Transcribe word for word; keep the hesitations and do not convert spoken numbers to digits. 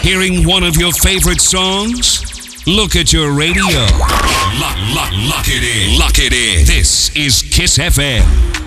Hearing one of your favorite songs? Look at your radio. Lock, lock, lock it in. Lock it in. This is Kiss F M.